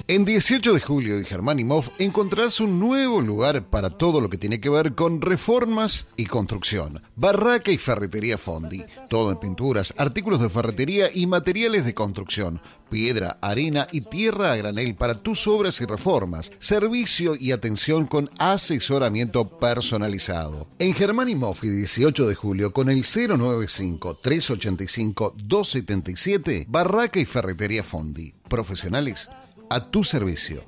En 18 de julio y Germán y Moff encontrarás un nuevo lugar para todo lo que tiene que ver con reformas y construcción. Barraca y Ferretería Fondi. Todo en pinturas, artículos de ferretería y materiales de construcción. Piedra, arena y tierra a granel para tus obras y reformas. Servicio y atención con asesoramiento personalizado. En Germán y Moff y 18 de julio con el 095-385-277, Barraca y Ferretería Fondi. Profesionales a tu servicio.